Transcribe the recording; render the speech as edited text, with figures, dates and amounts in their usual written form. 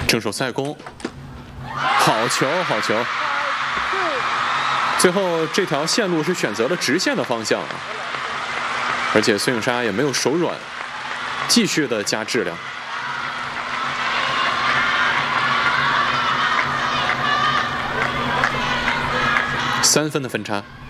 正手塞攻，好球，好球！最后这条线路是选择了直线的方向，而且孙颖莎也没有手软，继续的加质量。3分的分差。